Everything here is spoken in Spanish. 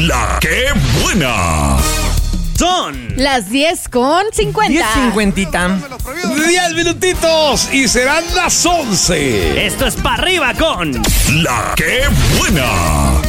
La que buena. Son las 10:50. 10:50. 10 minutitos y serán las 11. Esto es Pa' Arriba con La que buena.